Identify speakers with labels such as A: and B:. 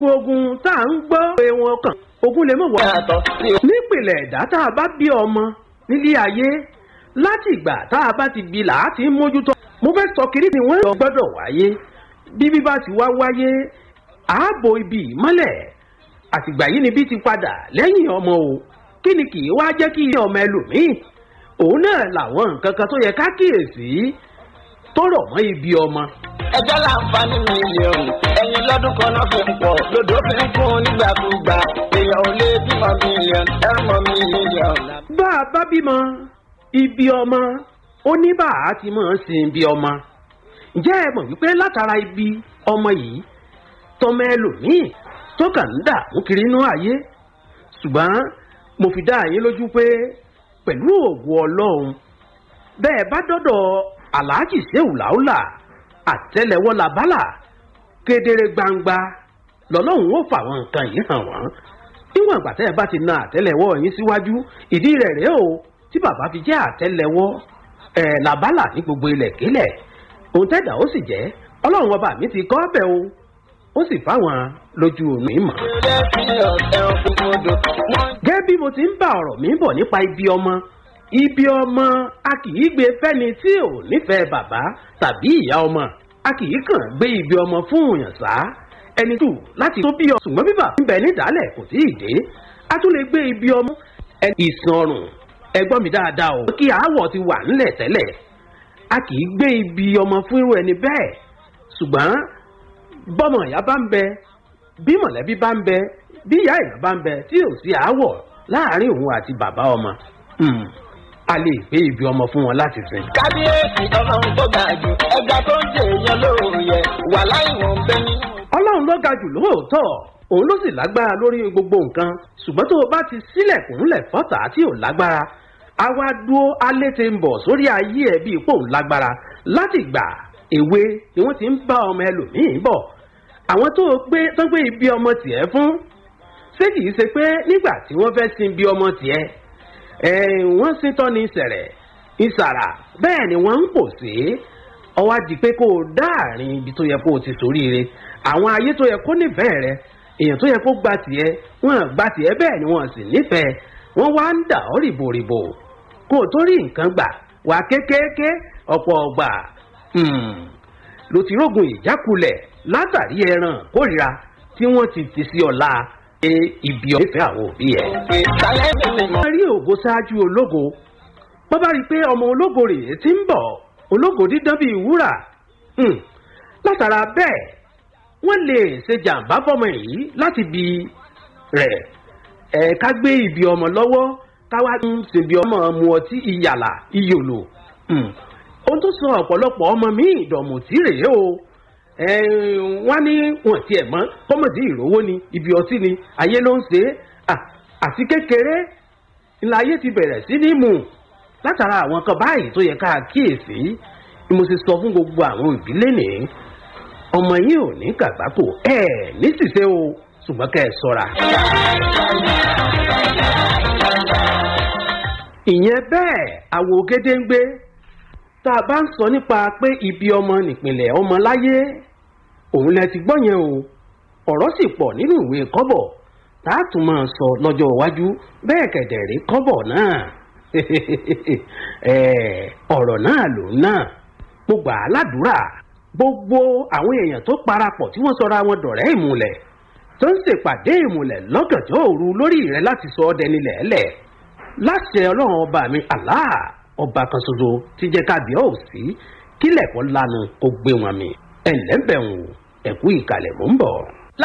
A: ogun tá à ń gbọ́ pé wọn kàn ogun lè mọ̀ wá. nípìnlẹ̀ ẹ̀dá tá a bá bí ọmọ nílé ayé láti ìgbà tá a bá ti bí làá ti ń mójútó. mo fẹ́ sọ kiri ni wọ́n lọ gbọ́dọ̀ wáyé bí bá ti wá wáyé ààbò ibi ìmọ́lẹ̀ àtìgbà yìí ni bí ti padà lẹ́yìn ọmọ o kí ni kì í wá jẹ́ kí ọmọ ẹlòmíì òun náà làwọn nǹkan kan tó yẹ ká kíyèsí tó rọ̀ mọ́ ibi ọmọ.
B: ẹjọ́ láǹfààní mílíọ̀nù ẹ̀yìn lọ́dún kan náà fi ń pọ̀ lòdò fi ń kún nígbàkúgbà èèyàn ò lè bímọ mílíọ̀nù ẹ̀rù mọ́ mílíọ̀nù.
A: bá a bá bímọ ibi ọmọ ó ní bá a ti máa sin ibi ọmọ. ǹjẹ́ ẹ mọ̀ wípé látara ibi ọmọ yìí tọmọ ẹlòmíì tó kàn ń dà mú kiri inú ayé ṣùgbọ́n mo fi dá yín lójú pé pẹ̀lú ògo Ọlọ́run bẹ́ẹ̀ bá dọ́dọ̀ Alhaji Shehu Laola àtẹ́lẹwọ́ labálà kedere gbangba lọ́lọ́run ó fàwọn nǹkan yìí hàn wọ́n níwọ̀n ìgbà tẹ́ ẹ bá ti na àtẹ́lẹwọ́ yín síwájú ìdí rẹ̀ rèé o tí bàbá fi jẹ́ àtẹ́lẹwọ́ labálà ní gbogbo ilẹ̀kílẹ̀ òun tẹ́dà ó sì jẹ́ Ọlọ́run ọba mi ti kọ́ bẹ́ẹ̀ o ó sì fáwọn lójú omi mọ̀. gẹ́gẹ́ bí mo ti ń bá ọ̀rọ̀ mi bọ̀ nípa ibi ọmọ a kì í gbé fẹ́ni tí ò nífẹ̀ẹ́ bàbá tàbí ìyá ọmọ a kì í kàn gbé ibi ọmọ fún òyàn sá ẹni tù láti tó bí ọ ṣùgbọ́n bíbà ń bẹ nídàálẹ̀ kò tí ì dé a tún lè gbé ibi ọmọ ìsàn ọrùn ẹgbọ́n mi dáadáa o kí aáwọ̀ ti wà nílẹ̀ tẹ́lẹ̀ a kì í gbé ibi ọmọ fún irú ẹni bẹ́ẹ̀ ṣùgbọ́n bọ́mọ ìyá bá ń bẹ bí mọ̀lẹ́bí bá ń bẹ bí ìyá ìyá bá ń bẹ tí ò sí aáwọ̀ láàárín òun àti bàbá ọmọ a lè gbé ibi ọmọ fún wọn láti sìn.
B: kábíyèsí ọlọ́run tó ga jù ẹja tó ń jẹ èèyàn lóòyẹ wà láì wọ́n bẹ nínú.
A: ọlọ́run ló ga jù lóòótọ́ òun ló sì lágbára lórí gbogbo nǹkan ṣùgbọ́n tó o bá ti sílẹ̀kùnlẹ̀ fọ́tà tí ò lágbára a wá dúró alẹ́ ti ń bọ̀ sórí ayé ẹ̀ bíi pòun lágbára láti gbà èwe ni wọ́n ti ń bá ọmọ ẹlòmíín bọ̀ àwọn tó gbé ibi ọmọ tiẹ̀ fún ṣé kìí ṣe pé nígbà tí wọ́n fẹ́ sin ibi ọmọ tiẹ̀ wọ́n sì tọ́ ní ìṣẹ̀rẹ̀ ìṣàrà bẹ́ẹ̀ ni wọ́n ń pò sí ọwá di pé kó o dáàrin ibi tó yẹ kó o ti ṣoríire àwọn ayé tó yẹ kó nífẹ̀ẹ́ rẹ èèyàn tó yẹ kó gba tiẹ̀ wọ́n gba tiẹ̀ bẹ́ẹ̀ ni wọ́n sì nífẹ̀ẹ́ wọ́n wá ń dà ọ́ rìbòrìbò kó o tó rí nǹkan gbà wà kékeré ọ̀pọ̀ ọgbà ló ti rógun ìjákulẹ̀ látàrí ẹran kórìíra tí wọ́n ti fi sí ọ̀la ibi ọ̀fẹ́ àwọn òbí ẹ̀. wọ́n rí ògo ṣáájú ológo wọ́n bá rí i pé ọmọ ológo rèé ti ń bọ̀ ológo dídán bíi wúrà látara bẹ́ẹ̀ wọ́n lè ṣe jàǹbá fọmọ yìí láti bi rẹ̀ ká gbé ibi ọmọ lọ́wọ́ káwá ń ṣèbí ọmọ mu ọtí ìyàlà ìyòlò ohun tó sọ ọ̀pọ̀lọpọ̀ ọmọ mi ìdọ̀mùtí rèé o wọ́n ní wọn tiẹ̀ mọ́ kọ́mọ̀dé ìrówó ni ibi ọtí ni ayé ló ń ṣe é àti kékeré ńlá ayé ti bẹ̀rẹ̀ sí ní mú látara àwọn kan báyìí tó yẹ ká kíyèsí ni mo ti sọ fún gbogbo àwọn òbí lénìí ọmọ yìí ò ní kàgbákò ní ṣìṣe o ṣùgbọ́n kẹ́ ẹ ṣọ́ra. ìyẹn bẹ́ẹ̀ àwò gédéǹgbé tá a bá ń sọ nípa pé ibi ọmọ nìpìnlẹ̀ ọmọ láyé òun lẹ ti gbọ́ yẹn o ọ̀rọ̀ sì pọ̀ nínú ìwé kọ́bọ̀ tá a tún máa sọ lọ́jọ́ iwájú bẹ́ẹ̀ kẹ̀dẹ̀rẹ́ kọ́bọ̀ náà ọ̀rọ̀ náà lòun náà mo gbà á ládùúrà gbogbo àwọn èèyàn tó parapọ̀ tí wọ́n sọra wọn dọ̀rẹ́ ìmùlẹ̀ tó ń ṣèpàdé ìmùlẹ̀ lọ́gànjọ́ òru lórí rẹ̀ láti sọ ọ́ dẹni lẹ́ẹ̀lẹ̀ láṣẹ ọlọ́run ọba mi Allah ọba kan ṣoṣo tí jẹ́ kábíọ́ òsì kílẹ̀kọ́ lanu kó gbé wọn mi ẹ̀lẹ́bẹ̀rún ẹ̀kú ìkàlẹ̀ mò ń bọ̀.